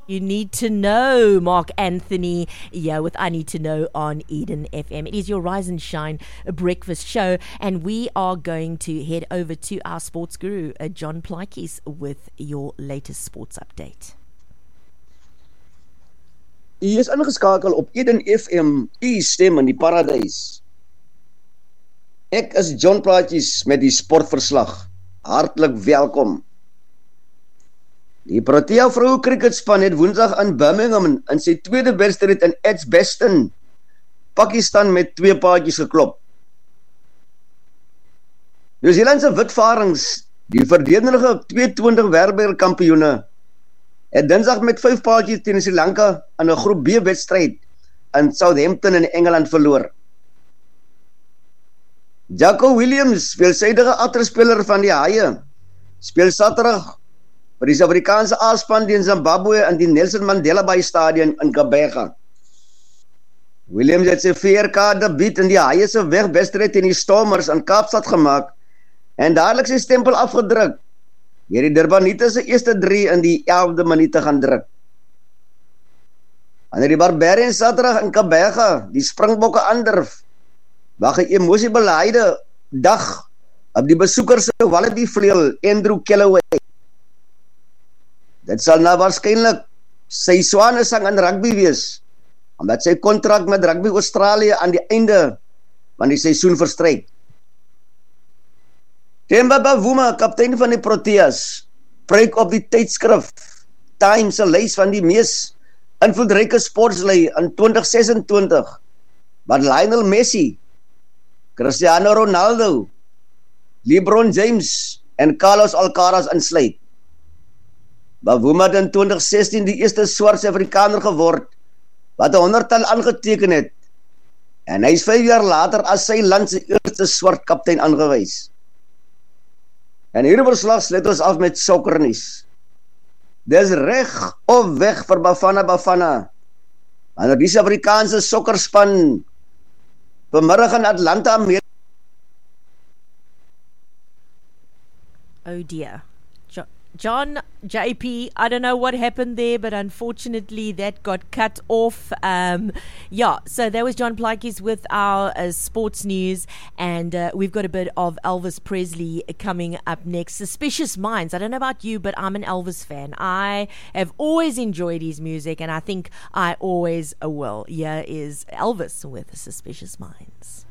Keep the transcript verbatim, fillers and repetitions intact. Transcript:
You need to know, Mark Anthony, yeah, with I Need to Know on Eden F M. It is your Rise and Shine breakfast show, and we are going to head over to our sports guru, uh, John Plaatjes, with your latest sports update. U is ingeskakel op Eden F M, u stem in die paradys. Ek is John Plaatjes met die sportverslag. Hartlik welkom. Die Protea vroue cricketspan het woensdag in Birmingham in sy tweede wedstryd in Edgbaston, Pakistan met twee paadjies geklop. Nieu-Seelandse witvarings, die verdedigende tweeëntwintig wêreldbekerkampioene, het dinsdag met vyf paadjies teen Sri Lanka in 'n groep B wedstryd in Southampton in Engeland verloor. Jaco Williams, veelsidige agterspeler van die Haie, speel Saterdag vir die Suid-Afrikaanse A-span teen Zimbabwe in die Nelson Mandela Bay Stadion in Gqeberha. Williams het sy V R K debuut in die Haie se wegwedstryd teen die Stormers in Kaapstad gemaak en dadelik sy stempel afgedruk. Deur die Durbaniete se eerste drie in die elfde minuut te gaan druk. Wanneer die Barbarians Saterdag in Gqeberha die Springbokke aandurf, wag 'n emosiebelaide dag op die besoekers se Wallaby vleuel Andrew Kellaway. Dit sal nou waarskynlik sy swanesang in rugby wees, omdat sy kontrak met Rugby Australië aan die einde van die seisoen verstryk. Themba Bavuma, kaptein van die Proteas, pryk op die tydskrif Time se lys van die mees invloedryke sportslui in twintig sesentwintig, wat Lionel Messi, Cristiano Ronaldo, LeBron James en Carlos Alcaraz insluit. Bavuma het in twintig sestien die eerste swart Suid-Afrikaner geword, wat 'n honderdtal aangeteken het, en hy is vyf jaar later as sy land se eerste swart kaptein aangewys. En hierdie verslag sluit ons af met sokkernuus. Dis reg of weg vir Bafana Bafana, wanneer die Suid-Afrikaanse sokkerspan vanmiddag in Atlanta, Amerika. Oh dear. Jo- John, J P, I don't know what happened there, but unfortunately that got cut off. Um, yeah, so that was John Plaatjes with our uh, sports news, and uh, we've got a bit of Elvis Presley coming up next. Suspicious Minds. I don't know about you, but I'm an Elvis fan. I have always enjoyed his music, and I think I always will. Here is Elvis with Suspicious Minds.